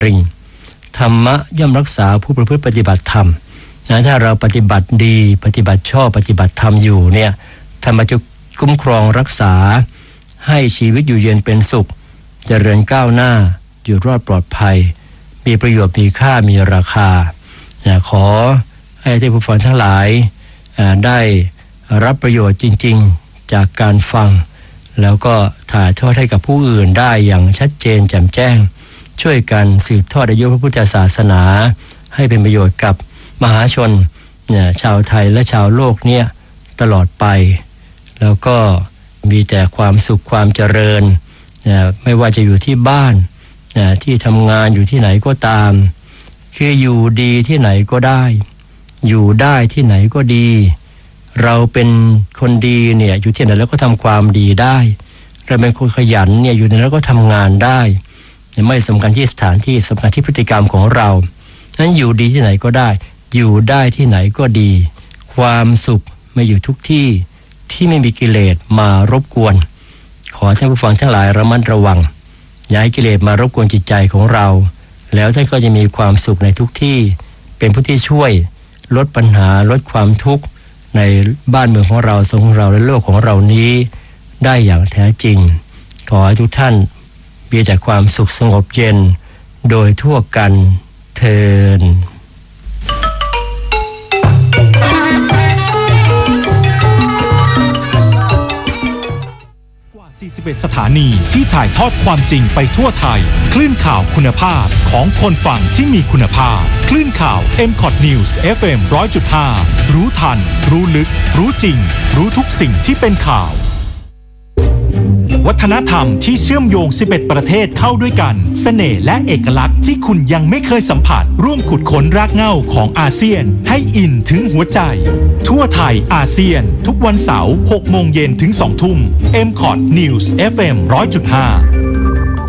ริงธรรมะย่อมรักษาผู้ประพฤติปฏิบัติธรรมนะถ้าเราปฏิบัติดีปฏิบัติชอบปฏิบัติธรรมอยู่เนี่ยธรรมะจะคุ้มครองรักษาให้ชีวิตอยู่เย็นเป็นสุขเจริญก้าวหน้าอยู่รอดปลอดภัยมีประโยชน์มีค่ามีราคาขอให้ท่านผู้ฟังทั้งหลายได้รับประโยชน์จริงๆจากการฟังแล้วก็ถ่ายทอดให้กับผู้อื่นได้อย่างชัดเจนแจ่มแจ้งช่วยกันสืบทอดอายุพระพุทธศาสนาให้เป็นประโยชน์กับมหาชนชาวไทยและชาวโลกเนี่ยตลอดไปแล้วก็มีแต่ความสุขความเจริญไม่ว่าจะอยู่ที่บ้านที่ทำงานอยู่ที่ไหนก็ตามคืออยู่ดีที่ไหนก็ได้อยู่ได้ที่ไหนก็ดีเราเป็นคนดีเนี่ยอยู่ที่ไหนแล้วก็ทำความดีได้เราเป็นคนขยันเนี่ยอยู่ในแล้วก็ทำงานได้ไม่สำคัญที่สถานที่สำคัญที่พฤติกรรมของเรานั้นอยู่ดีที่ไหนก็ได้อยู่ได้ที่ไหนก็ดีความสุขมาอยู่ทุกที่ที่ไม่มีกิเลสมารบกวนขอท่านผู้ฟังทั้งหลายระมัดระวังอย่าให้กิเลสมารบกวนจิตใจของเราแล้วท่านก็จะมีความสุขในทุกที่เป็นผู้ที่ช่วยลดปัญหาลดความทุกข์ในบ้านเมืองของเราสังคมของเราและโลกของเรานี้ได้อย่างแท้จริงขอให้ทุกท่านมีแต่ความสุขสงบเย็นโดยทั่วกันเทอญ 41 สถานีที่ถ่ายทอดความจริงไปทั่วไทยคลื่นข่าวคุณภาพของคนฟังที่มีคุณภาพคลื่นข่าว MCOT News FM 100.5 รู้ทันรู้ลึกรู้จริงรู้ทุกสิ่งที่เป็นข่าววัฒนธรรมที่เชื่อมโยง11ประเทศเข้าด้วยกันเสน่ห์และเอกลักษณ์ที่คุณยังไม่เคยสัมผัสร่วมขุดค้นรากเหง้าของอาเซียนให้อินถึงหัวใจทั่วไทยอาเซียนทุกวันเสาร์ 6 โมงเย็นถึง 2 ทุ่ม MCOT News FM 100.5